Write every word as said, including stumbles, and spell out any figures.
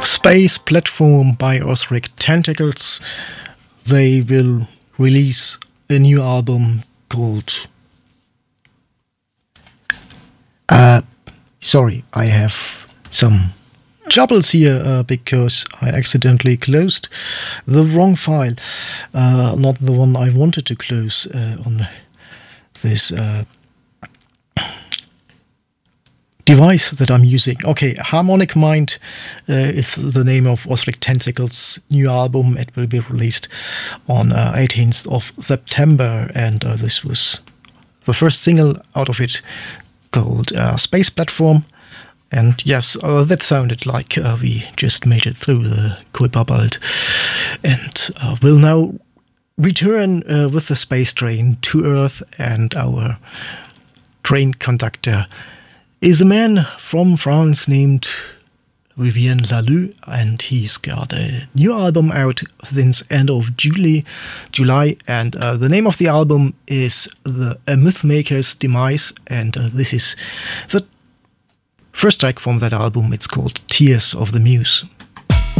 Space Platform by Ozric Tentacles. They will release a new album called... Uh, sorry, I have some troubles here uh, because I accidentally closed the wrong file. Uh, not the one I wanted to close uh, on this uh, device that I'm using. Okay, Harmonic Mind uh, is the name of Ozric Tentacles' new album. It will be released on uh, eighteenth of September, and uh, this was the first single out of it, called uh, Space Platform. And yes, uh, that sounded like uh, we just made it through the Kuiperbelt, and uh, will now return uh, with the space train to Earth, and our train conductor is a man from France named Vivian Lalue, and he's got a new album out since end of July, July, and uh, the name of the album is The A Mythmaker's Demise, and uh, this is the first track from that album. It's called Tears of the Muse.